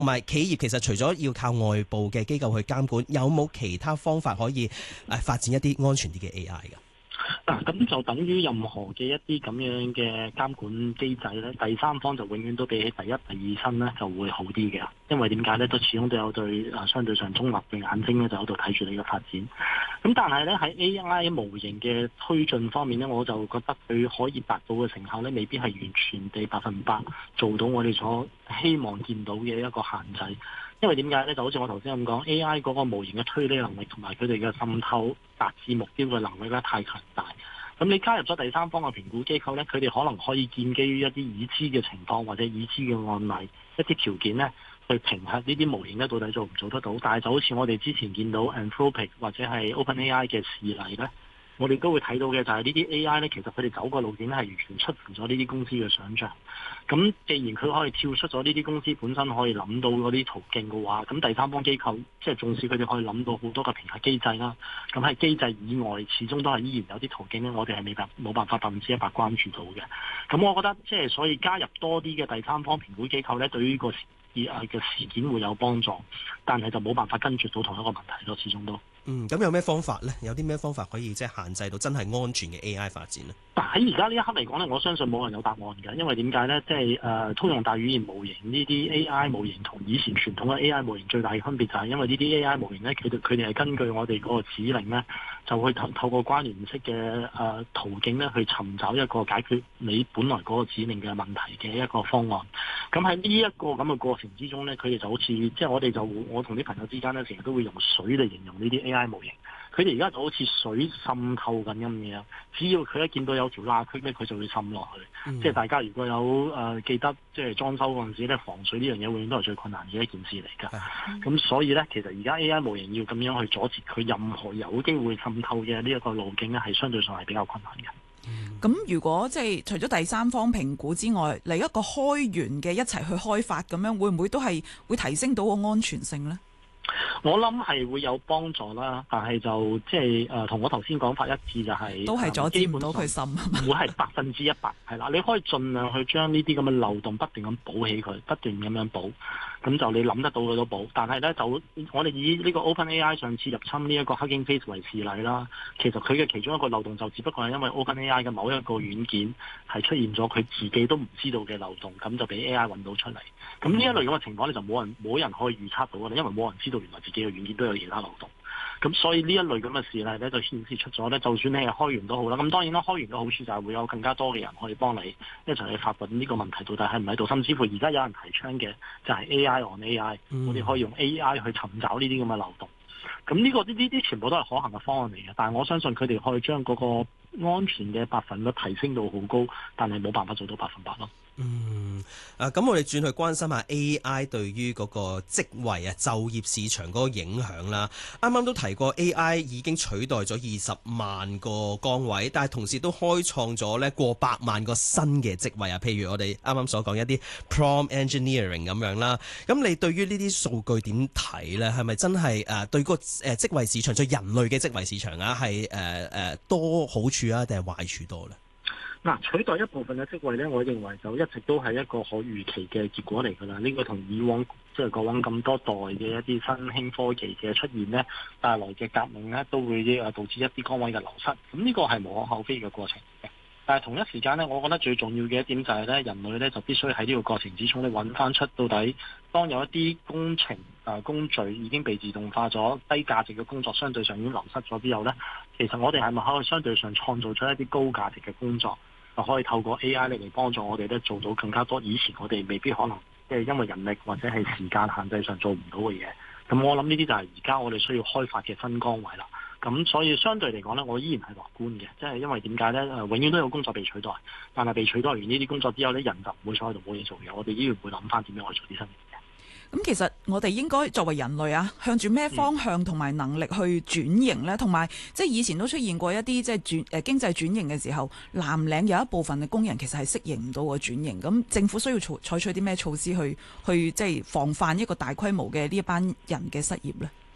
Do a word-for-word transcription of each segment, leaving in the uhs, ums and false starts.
同埋企業其實除咗要靠外部嘅機構去監管，有冇其他方法可以誒發展一啲安全啲嘅 A I 㗎？ 嗱，咁就等於任何嘅一啲咁樣嘅監管機制咧，第三方就永遠都比起第一、第二身咧就會好啲嘅，因為點解咧？都始終都有對誒相對上中立嘅眼睛咧，就喺度睇住你嘅發展。咁但係咧喺 A I 模型嘅推進方面咧，我就覺得佢可以達到嘅成效咧，未必係完全地百分百做到我哋所希望見到嘅一個限制。因為點解咧？就好似我頭先咁講 ，A I 嗰個模型嘅推理能力同埋佢哋嘅滲透達至目標嘅能力咧太強大。咁你加入咗第三方嘅評估機構咧，佢哋可能可以建基於一啲已知嘅情況或者已知嘅案例一啲條件咧，去評核呢啲模型咧到底做唔做得到。但係就好似我哋之前見到 Anthropic 或者係 OpenAI 嘅事例咧。我哋都會睇到嘅就係呢啲 A I 咧，其實佢哋走個路徑咧係完全出乎咗呢啲公司嘅想像。咁既然佢可以跳出咗呢啲公司本身可以諗到嗰啲途徑嘅話，咁第三方機構即係縱使佢哋可以諗到好多嘅評核機制啦，咁喺機制以外，始終都係依然有啲途徑咧，我哋係未辦冇辦法百分之一百關注到嘅。咁我覺得即係所以加入多啲嘅第三方評估機構咧，對於個事嘅事件會有幫助，但係就冇辦法跟住到同一個問題咯，始終都。 嗯，咁有咩方法呢？有啲咩方法可以即係限制到真係安全嘅 A I 發展呢？ 但喺而家呢一刻嚟講咧，我相信冇人有答案嘅，因為點解呢？即係誒通用大語言模型呢啲 A I 模型同以前傳統嘅 A I 模型最大嘅分別就係因為呢啲 A I 模型咧，佢哋佢哋係根據我哋嗰個指令咧，就去透透過關聯式嘅誒、呃、途徑咧，去尋找一個解決你本來嗰個指令嘅問題嘅一個方案。咁喺呢一個咁嘅過程之中咧，佢哋就好似即係我哋就我同啲朋友之間咧，成日都會用水嚟形容呢啲 A I 模型。佢哋而家就好似水滲透緊咁樣，只要佢一見到有條罅隙咧，佢就會滲落去。嗯、即係大家如果有誒、呃、記得，即係裝修嗰陣時咧，防水呢樣嘢永遠都係最困難嘅一件事嚟㗎。咁、嗯、所以咧，其實而家 A I 模型要咁樣去阻截佢任何有機會滲透嘅呢一個路徑咧，係相對上係比較困難嘅。 咁、嗯、如果即係除咗第三方評估之外，嚟一個開源嘅一齊去開發咁樣，會唔會都係會提升到個安全性咧？ 我諗係會有幫助啦，但係就即係誒同我頭先講法一致，就係、是、 都係阻止唔到佢滲， 唔會係百分之一百係啦。你可以盡量去將呢啲咁嘅漏洞不斷咁補起佢，不斷咁樣補，咁就你諗得到嘅都補。但係咧就我哋以呢個 OpenAI 上次入侵呢一個 Hugging Face 為示例啦，其實佢嘅其中一個漏洞就只不過係因為 OpenAI 嘅某一個軟件係出現咗佢自己都唔知道嘅漏洞，咁就俾 A I 揾到出嚟。咁呢一類咁嘅情況咧，就冇人冇人可以預測到嘅，因為冇人知道原來自己嘅軟件都有其他漏洞。咁所以呢一類咁嘅事例咧，就顯示出咗咧，就算你係開源都好啦。咁當然啦，開源嘅好處就係會有更加多嘅人可以幫你一齊去發掘呢個問題到底係唔喺度。甚至乎而家有人提倡嘅就係 A I on A I，嗯、我哋可以用 A I 去尋找呢啲咁嘅漏洞。咁呢、呢個呢呢啲全部都係可行嘅方案嚟嘅，但係我相信佢哋可以將嗰個安全嘅百分率提升到好高，但係冇辦法做到百分百咯。 嗯，啊，咁我哋轉去關心下 A I 對於嗰個職位啊、就業市場嗰個影響啦。啱啱都提過 A I 已經取代咗二十萬個崗位，但係同時都開創咗咧過百萬個新嘅職位啊。譬如我哋啱啱所講一啲 prompt engineering 咁樣啦。咁你對於呢啲數據點睇咧？係咪真係誒對個誒職位市場，對人類嘅職位市場啊，係誒誒多好處啊，定係壞處多咧？ 嗱，取代一部分嘅職位咧，我認為就一直都係一個可預期嘅結果嚟㗎啦。呢、這個同以往即係過往咁多代嘅一啲新興科技嘅出現咧，帶來嘅革命咧，都會誒導致一啲崗位嘅流失。咁呢個係無可厚非嘅過程嘅。但係同一時間咧，我覺得最重要嘅一點就係咧，人類咧就必須喺呢個過程之中咧揾翻出到底，當有一啲工程啊、呃、工序已經被自動化咗，低價值嘅工作相對上已經流失咗之後咧，其實我哋係咪可以相對上創造出一啲高價值嘅工作？就可以透過 A I 嚟嚟幫助我哋咧做到更加多以前我哋未必可能即係因為人力或者係時間限制上做唔到嘅嘢。咁我諗呢啲就係而家我哋需要開發嘅新崗位啦。咁所以相對嚟講咧，我依然係樂觀嘅，即係因為點解咧？誒，永遠都有工作被取代，但係被取代完呢啲工作之後咧，人就唔會坐喺度冇嘢做嘅。我哋依然會諗翻點樣去做啲新嘢。 咁其實我哋應該作為人類啊，向住咩方向同埋能力去轉型呢？同埋即係以前都出現過一啲即係轉誒經濟轉型嘅時候，藍領有一部分嘅工人其實係適應唔到個轉型。咁政府需要採採取啲咩措施去去即係防範一個大規模嘅呢一班人嘅失業呢？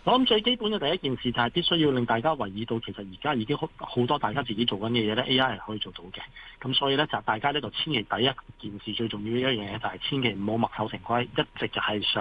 我諗最基本嘅第一件事就係必須要令大家留意到，其實而家已經好好多大家自己做緊嘅嘢咧 ，A I 係可以做到嘅。咁所以咧就大家呢度千祈第一件事最重要嘅一樣嘢就係千祈唔好墨守成規，一直就係想